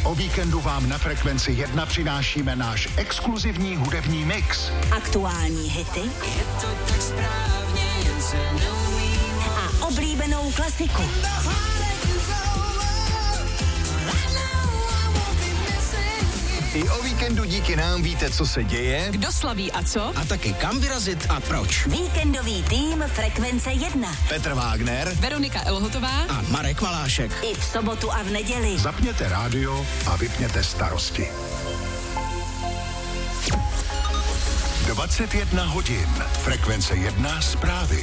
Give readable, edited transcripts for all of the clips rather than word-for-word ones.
O víkendu vám na Frekvenci 1 přinášíme náš exkluzivní hudební mix. Aktuální hity a oblíbenou klasiku. I o víkendu díky nám víte, co se děje, kdo slaví a co, a taky kam vyrazit a proč. Víkendový tým Frekvence 1. Petr Vágner, Veronika Elhotová A Marek Valášek. I v sobotu a v neděli. zapněte rádio a vypněte starosti. 21 hodin. Frekvence 1 zprávy.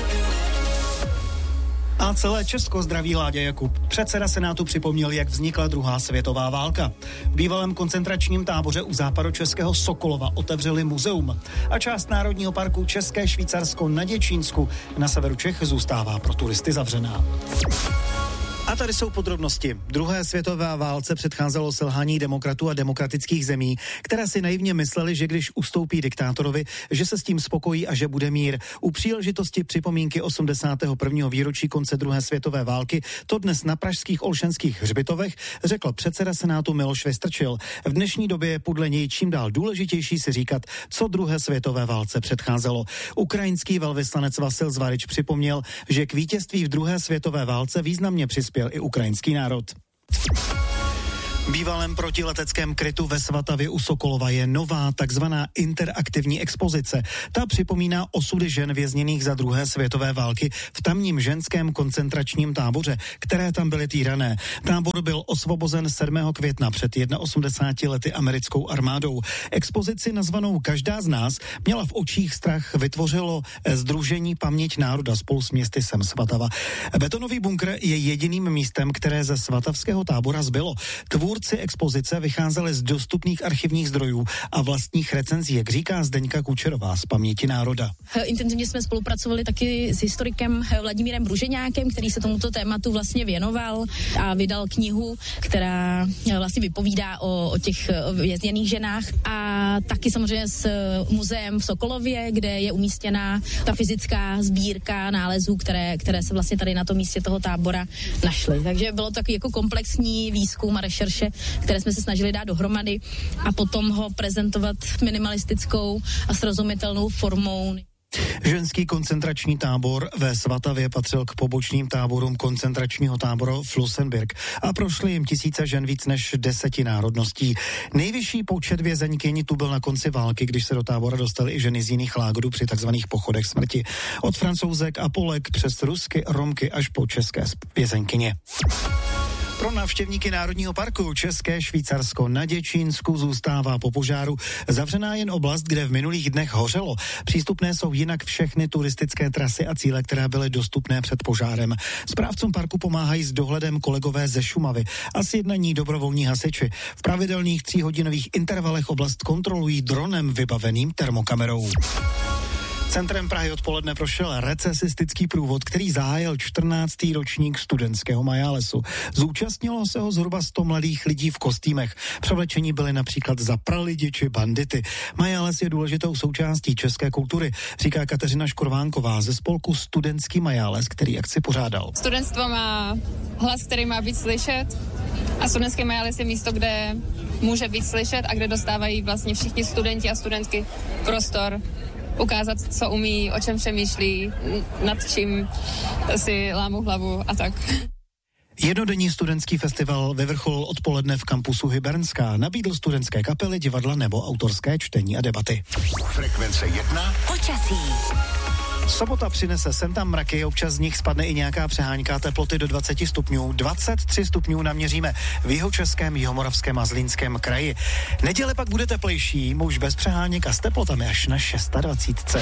A celé Česko zdraví Láďa Jakub. Předseda Senátu připomněl, jak vznikla druhá světová válka. V bývalém koncentračním táboře u západočeského Sokolova otevřeli muzeum. A část Národního parku České Švýcarsko na Děčínsku na severu Čech zůstává pro turisty zavřená. A tady jsou podrobnosti. Druhé světové válce předcházelo selhání demokratů a demokratických zemí, které si naivně mysleli, že když ustoupí diktátorovi, že se s tím spokojí a že bude mír. U příležitosti připomínky 81. výročí konce druhé světové války to dnes na pražských Olšanských hřbitovech řekl předseda Senátu Miloš Vystrčil. V dnešní době je podle něj čím dál důležitější si říkat, co druhé světové válce předcházelo. Ukrajinský velvyslanec Vasil Zvarič připomněl, že k vítězství v druhé světové válce významně přispěl i ukrajinský národ. V bývalém protileteckém krytu ve Svatavě u Sokolova je nová takzvaná interaktivní expozice. Ta připomíná osudy žen vězněných za druhé světové války v tamním ženském koncentračním táboře, které tam byly týrané. Tábor byl osvobozen 7. května před 81 lety americkou armádou. Expozici nazvanou Každá z nás měla v očích strach vytvořilo Sdružení Paměť národa spolu s městy Sem Svatava. Betonový bunkr je jediným místem, které ze svatavského tábora zbylo. Tvůrci expozice vycházeli z dostupných archivních zdrojů a vlastních recenzí, jak říká Zdeňka Kučerová z Paměti národa. Intenzivně jsme spolupracovali taky s historikem Vladimírem Bruženákem, který se tomuto tématu vlastně věnoval a vydal knihu, která vlastně vypovídá o těch vězněných ženách, a taky samozřejmě s muzeem v Sokolově, kde je umístěná ta fyzická sbírka nálezů, které se vlastně tady na tom místě toho tábora našly. Takže bylo to taky jako komplexní výzkum a rešerše, které jsme se snažili dát dohromady a potom ho prezentovat minimalistickou a srozumitelnou formou. Ženský koncentrační tábor ve Svatavě patřil k pobočným táborům koncentračního tábora Flossenbürg a prošly jim tisíce žen víc než 10 národností. Nejvyšší počet vězeňkyň tu byl na konci války, když se do tábora dostaly i ženy z jiných lágrů při takzvaných pochodech smrti. Od Francouzek a Polek přes Rusky, Romky až po české vězeňkyně. Pro návštěvníky Národního parku České Švýcarsko na Děčínsku zůstává po požáru zavřená jen oblast, kde v minulých dnech hořelo. Přístupné jsou jinak všechny turistické trasy a cíle, které byly dostupné před požárem. Správcům parku pomáhají s dohledem kolegové ze Šumavy a sjednaní dobrovolní hasiči. V pravidelných 3hodinových intervalech oblast kontrolují dronem vybaveným termokamerou. Centrem Prahy odpoledne prošel recesistický průvod, který zahájil 14. ročník studentského majálesu. Zúčastnilo se ho zhruba 100 mladých lidí v kostýmech. Převlečení byly například za pralidi či bandity. Majáles je důležitou součástí české kultury, říká Kateřina Škorvánková ze spolku Studentský majáles, který akci pořádal. Studentstvo má hlas, který má být slyšet, a studentský majáles je místo, kde může být slyšet a kde dostávají vlastně všichni studenti a studentky prostor ukázat, co umí, o čem přemýšlí, nad čím si lámou hlavu a tak. Jednodenní studentský festival vyvrcholil odpoledne v kampusu Hybernská. Nabídl studentské kapely, divadla nebo autorské čtení a debaty. Frekvence 1. Počasí. Sobota přinese sem tam mraky, občas z nich spadne i nějaká přehánka, teploty do 20 stupňů. 23 stupňů naměříme v jihočeském, jihomoravském a Zlínském kraji. Neděle pak bude teplejší, už bez přeháněk a s teplotami až na 26.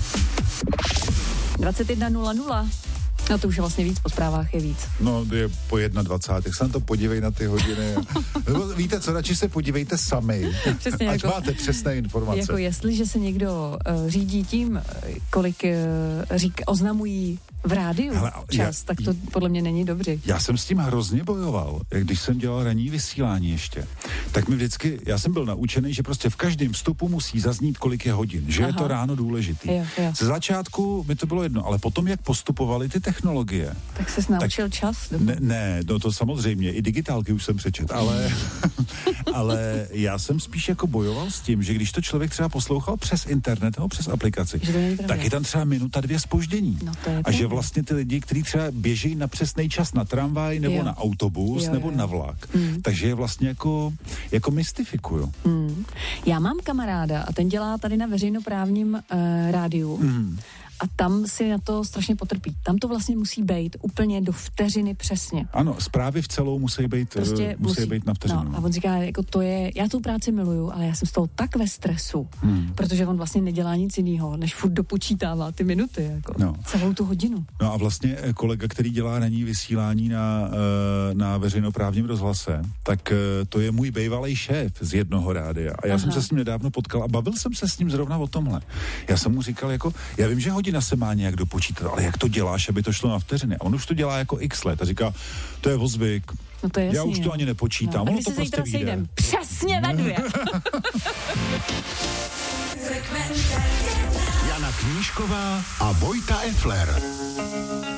21:00. No to už je vlastně víc, po zprávách je víc. No, je po 21, tak se na to podívej na ty hodiny. Víte co, radši se podívejte sami. Přesně, ať jako, máte přesné informace. Jako jestliže se někdo řídí tím, kolik oznamují v rádiu čas, tak to podle mě není dobře. Já jsem s tím hrozně bojoval, když jsem dělal ranní vysílání ještě. tak mi vždycky, já jsem byl naučený, že prostě v každém vstupu musí zaznít, kolik je hodin, že je to ráno důležitý. Jo. Ze začátku mi to bylo jedno, ale potom, jak postupovaly ty technologie. Tak ses naučil čas? Ne, no to samozřejmě, i digitálky už jsem přečet, ale já jsem spíš jako bojoval s tím, že když to člověk třeba poslouchal přes internet nebo přes aplikaci, tak je tam třeba minuta, 2 zpoždění. No a že vlastně ty lidi, kteří třeba běží na přesný čas na tramvaj nebo na autobus nebo na vlak, takže je vlastně jako mystifikuju. Já mám kamaráda a ten dělá tady na veřejnoprávním rádiu. A tam si na to strašně potrpí. Tam to vlastně musí být úplně do vteřiny přesně. Ano, zprávy v celou musí být, prostě musí být na vteřinu. No, a on říká, jako to je, já tu práci miluju, ale já jsem z toho tak ve stresu, protože on vlastně nedělá nic jiného, než furt dopočítává ty minuty, jako celou tu hodinu. No a vlastně kolega, který dělá ranní vysílání na veřejnoprávním rozhlase, tak to je můj bývalý šéf z jednoho rádia. A já jsem se s ním nedávno potkal a bavil jsem se s ním zrovna o tomhle. Já jsem mu říkal, jako, já vím, že hodina se má nějak dopočítat, ale jak to děláš, aby to šlo na vteřiny? A on už to dělá jako x let a říká, to je ozvyk. No to je jasný, já už to ani nepočítám. No, ono to prostě vyjde. Přesně ve 2. Jana Knížková a Vojta Effler.